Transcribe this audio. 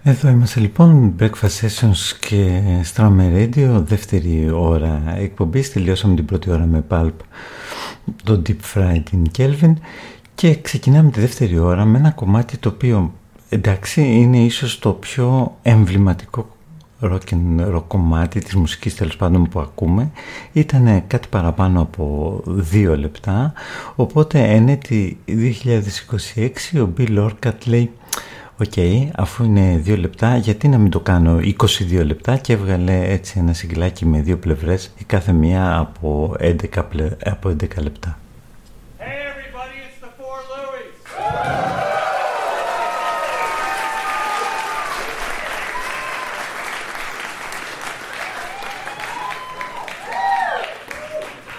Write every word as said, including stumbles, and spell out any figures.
Εδώ είμαστε λοιπόν, Breakfast Sessions και Strawman Radio, δεύτερη ώρα εκπομπής. Τελειώσαμε την πρώτη ώρα με Pulp, το Deep Fried in Kelvin, και ξεκινάμε τη δεύτερη ώρα με ένα κομμάτι το οποίο, εντάξει, είναι ίσως το πιο εμβληματικό rock and roll κομμάτι της μουσικής, τέλος πάντων, που ακούμε. Ήταν κάτι παραπάνω από δύο λεπτά, οπότε εν έτη δύο χιλιάδες είκοσι έξι ο Bill Orcutt λέει «Οκ, okay, αφού είναι δύο λεπτά, γιατί να μην το κάνω είκοσι δύο λεπτά», και έβγαλε έτσι ένα συγκλάκι με δύο πλευρές, η κάθε μία από έντεκα, από έντεκα λεπτά.